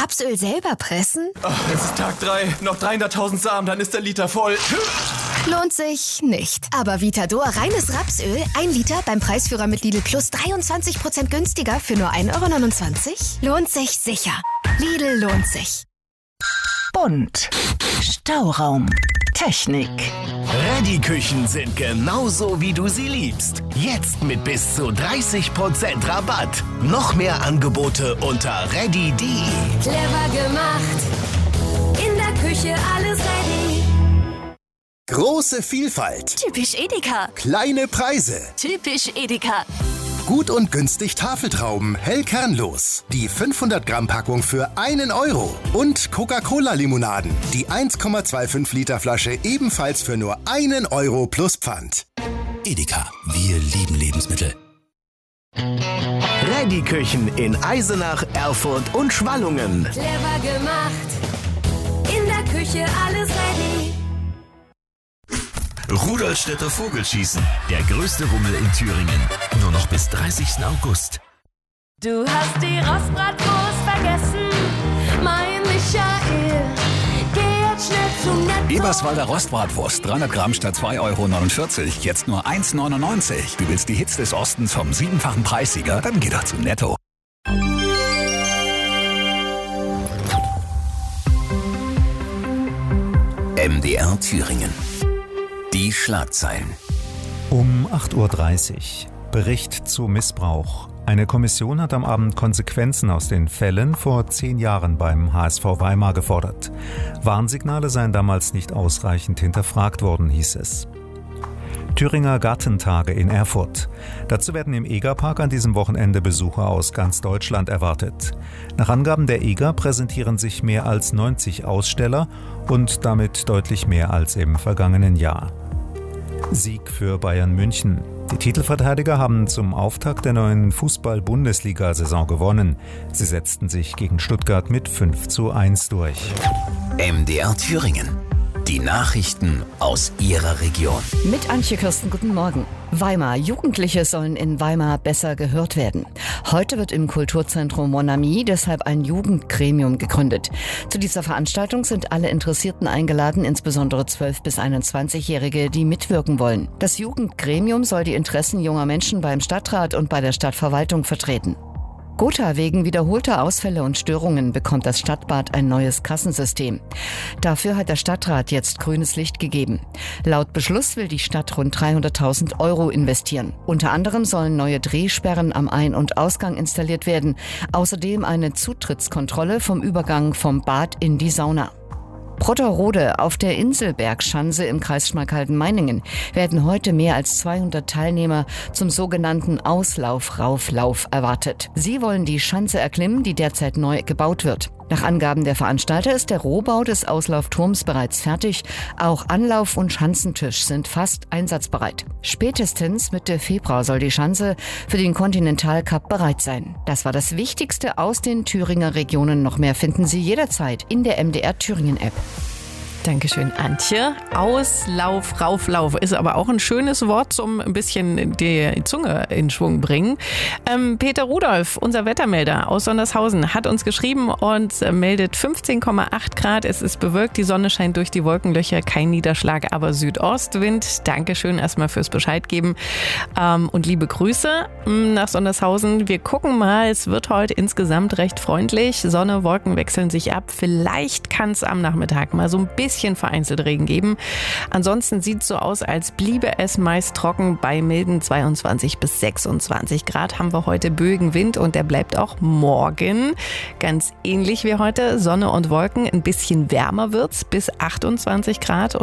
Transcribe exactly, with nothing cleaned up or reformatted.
Rapsöl selber pressen? Oh, es ist Tag drei, noch dreihunderttausend Samen, dann ist der Liter voll. Lohnt sich nicht. Aber Vitador reines Rapsöl, ein Liter beim Preisführer mit Lidl Plus dreiundzwanzig Prozent günstiger für nur ein Euro neunundzwanzig? Lohnt sich sicher. Lidl lohnt sich. Bunt. Stauraum. Technik. Reddy-Küchen sind genauso, wie du sie liebst. Jetzt mit bis zu dreißig Prozent Rabatt. Noch mehr Angebote unter reddy punkt de. Clever gemacht. In der Küche alles ready. Große Vielfalt. Typisch Edeka. Kleine Preise. Typisch Edeka. Gut und günstig Tafeltrauben, hell kernlos. Die fünfhundert Gramm Packung für einen Euro. Und Coca-Cola-Limonaden. Die eins Komma fünfundzwanzig Liter Flasche ebenfalls für nur einen Euro plus Pfand. Edeka, wir lieben Lebensmittel. Reddy-Küchen in Eisenach, Erfurt und Schwallungen. Clever gemacht. In der Küche alles ready. Rudolstädter Vogelschießen, der größte Rummel in Thüringen. Nur noch bis dreißigsten August. Du hast die Rostbratwurst vergessen, mein Michael. Geh jetzt schnell zum Netto. Eberswalder Rostbratwurst, dreihundert Gramm statt zwei Euro neunundvierzig, jetzt nur eins Euro neunundneunzig. Du willst die Hits des Ostens vom siebenfachen Preissieger? Dann geh doch zu Netto. M D R Thüringen. Die Schlagzeilen. Um acht Uhr dreißig. Bericht zu Missbrauch. Eine Kommission hat am Abend Konsequenzen aus den Fällen vor zehn Jahren beim H S V Weimar gefordert. Warnsignale seien damals nicht ausreichend hinterfragt worden, hieß es. Thüringer Gartentage in Erfurt. Dazu werden im Egerpark an diesem Wochenende Besucher aus ganz Deutschland erwartet. Nach Angaben der Eger präsentieren sich mehr als neunzig Aussteller und damit deutlich mehr als im vergangenen Jahr. Sieg für Bayern München. Die Titelverteidiger haben zum Auftakt der neuen Fußball-Bundesliga-Saison gewonnen. Sie setzten sich gegen Stuttgart mit fünf zu eins durch. M D R Thüringen. Die Nachrichten aus Ihrer Region. Mit Antje Kirsten, guten Morgen. Weimar. Jugendliche sollen in Weimar besser gehört werden. Heute wird im Kulturzentrum Mon Ami deshalb ein Jugendgremium gegründet. Zu dieser Veranstaltung sind alle Interessierten eingeladen, insbesondere zwölf- bis einundzwanzigjährige, die mitwirken wollen. Das Jugendgremium soll die Interessen junger Menschen beim Stadtrat und bei der Stadtverwaltung vertreten. Gotha, wegen wiederholter Ausfälle und Störungen bekommt das Stadtbad ein neues Kassensystem. Dafür hat der Stadtrat jetzt grünes Licht gegeben. Laut Beschluss will die Stadt rund dreihunderttausend Euro investieren. Unter anderem sollen neue Drehsperren am Ein- und Ausgang installiert werden. Außerdem eine Zutrittskontrolle vom Übergang vom Bad in die Sauna. Brotterode. Auf der Inselbergschanze im Kreis Schmalkalden-Meiningen werden heute mehr als zweihundert Teilnehmer zum sogenannten Auslauf-Rauflauf erwartet. Sie wollen die Schanze erklimmen, die derzeit neu gebaut wird. Nach Angaben der Veranstalter ist der Rohbau des Auslaufturms bereits fertig. Auch Anlauf- und Schanzentisch sind fast einsatzbereit. Spätestens Mitte Februar soll die Schanze für den Continental Cup bereit sein. Das war das Wichtigste aus den Thüringer Regionen. Noch mehr finden Sie jederzeit in der M D R Thüringen App. Dankeschön, Antje. Auslauf, Rauflauf ist aber auch ein schönes Wort zum ein bisschen die Zunge in Schwung bringen. Ähm, Peter Rudolph, unser Wettermelder aus Sondershausen, hat uns geschrieben und meldet fünfzehn Komma acht Grad. Es ist bewölkt, die Sonne scheint durch die Wolkenlöcher, kein Niederschlag, aber Südostwind. Dankeschön erstmal fürs Bescheid geben ähm, und liebe Grüße nach Sondershausen. Wir gucken mal, es wird heute insgesamt recht freundlich. Sonne, Wolken wechseln sich ab. Vielleicht kann es am Nachmittag mal so ein bisschen vereinzelt Regen geben. Ansonsten sieht es so aus, als bliebe es meist trocken. Bei milden zweiundzwanzig bis sechsundzwanzig Grad haben wir heute böigen Wind und der bleibt auch morgen ganz ähnlich wie heute. Sonne und Wolken, ein bisschen wärmer wird's bis achtundzwanzig Grad.